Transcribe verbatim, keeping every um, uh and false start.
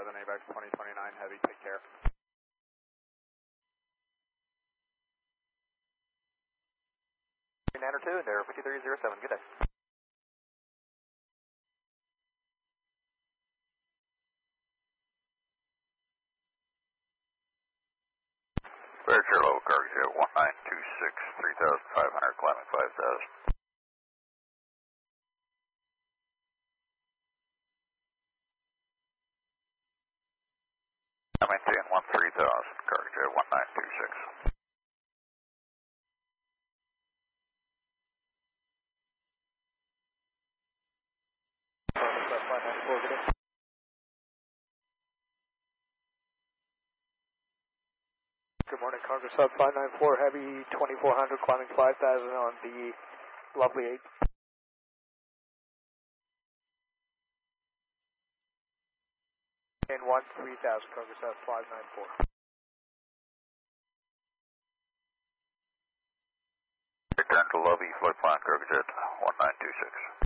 seven, A V A X twenty twenty-nine, heavy, take care. nine oh two, and Air fifty-three oh seven, good day. Departure low, cargo jet one nine two six, three thousand five hundred, climbing five thousand. I maintain one three thousand, cargo jet one nine two six. Good morning, Cargo Sub five nine four, heavy twenty-four hundred, climbing five thousand on the lovely eight. And one three thousand, Cargo Sub five nine four. Return to lobby, flight plan, cargo jet one nine two six.